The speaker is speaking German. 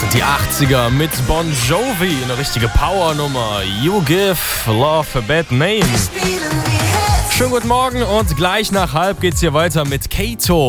Die 80er mit Bon Jovi, eine richtige Powernummer. You Give Love a Bad Name. Schönen guten Morgen und gleich nach halb geht's hier weiter mit Kato.